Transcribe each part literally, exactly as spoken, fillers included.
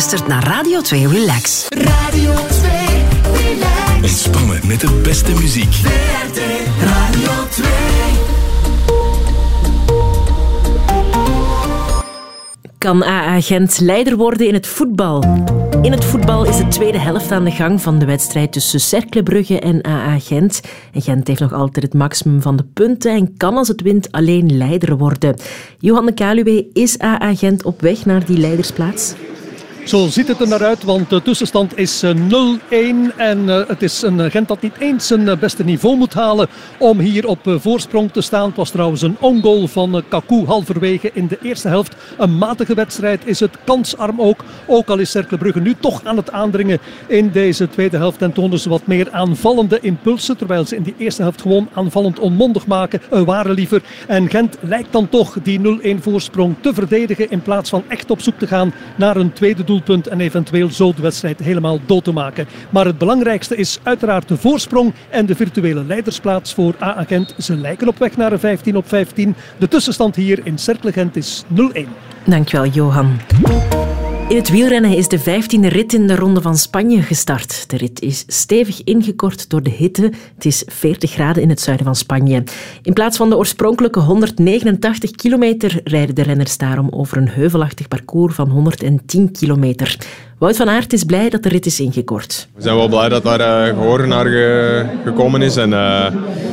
luistert naar Radio twee Relax. Radio twee Relax. Ontspannen met de beste muziek. V R T Radio twee. Kan A A Gent leider worden in het voetbal? In het voetbal is de tweede helft aan de gang van de wedstrijd tussen Cercle Brugge en A A Gent. En Gent heeft nog altijd het maximum van de punten en kan als het wint alleen leider worden. Johan de Kaluwe, is A A Gent op weg naar die leidersplaats? Zo ziet het er naar uit, want de tussenstand is nul een. En uh, het is een Gent dat niet eens zijn uh, beste niveau moet halen om hier op uh, voorsprong te staan. Het was trouwens een ongoal van uh, Kaku halverwege in de eerste helft. Een matige wedstrijd is het, kansarm ook. Ook al is Cercle Brugge nu toch aan het aandringen in deze tweede helft. En tonen ze wat meer aanvallende impulsen. Terwijl ze in die eerste helft gewoon aanvallend onmondig maken, uh, waren liever. En Gent lijkt dan toch die nul een voorsprong te verdedigen in plaats van echt op zoek te gaan naar een tweede doel. Doelpunt en eventueel zo de wedstrijd helemaal dood te maken. Maar het belangrijkste is uiteraard de voorsprong en de virtuele leidersplaats voor A A Gent. Ze lijken op weg naar een vijftien op vijftien. De tussenstand hier in Cercle Gent is nul een. Dankjewel, Johan. In het wielrennen is de vijftiende rit in de Ronde van Spanje gestart. De rit is stevig ingekort door de hitte. Het is veertig graden in het zuiden van Spanje. In plaats van de oorspronkelijke honderdnegenentachtig kilometer rijden de renners daarom over een heuvelachtig parcours van honderdtien kilometer. Wout van Aert is blij dat de rit is ingekort. We zijn wel blij dat daar uh, gehoor naar ge- gekomen is. En, uh,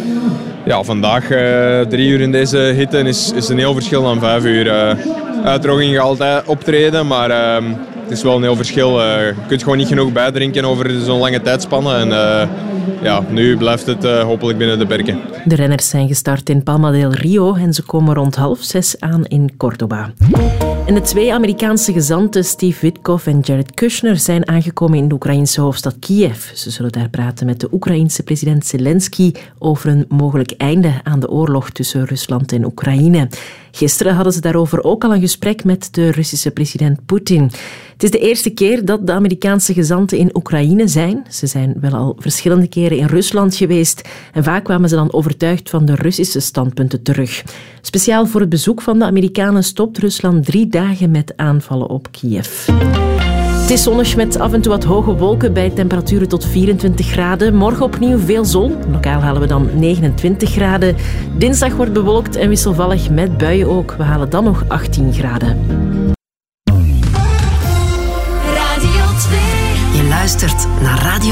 ja, vandaag uh, drie uur in deze hitte is, is een heel verschil dan vijf uur. Uh, uitdroging gaat altijd optreden, maar uh, het is wel een heel verschil. Uh, je kunt gewoon niet genoeg bijdrinken over zo'n lange tijdspanne. En uh, ja, nu blijft het uh, hopelijk binnen de perken. De renners zijn gestart in Palma del Rio en ze komen rond half zes aan in Córdoba. En de twee Amerikaanse gezanten, Steve Witkoff en Jared Kushner, zijn aangekomen in de Oekraïnse hoofdstad Kiev. Ze zullen daar praten met de Oekraïense president Zelensky over een mogelijk einde aan de oorlog tussen Rusland en Oekraïne. Gisteren hadden ze daarover ook al een gesprek met de Russische president Poetin. Het is de eerste keer dat de Amerikaanse gezanten in Oekraïne zijn. Ze zijn wel al verschillende keren in Rusland geweest en vaak kwamen ze dan overtuigd van de Russische standpunten terug. Speciaal voor het bezoek van de Amerikanen stopt Rusland drie dagen met aanvallen op Kiev. Het is zonnig met af en toe wat hoge wolken bij temperaturen tot vierentwintig graden. Morgen opnieuw veel zon. Lokaal halen we dan negenentwintig graden. Dinsdag wordt bewolkt en wisselvallig met buien ook. We halen dan nog achttien graden. Je luistert naar Radio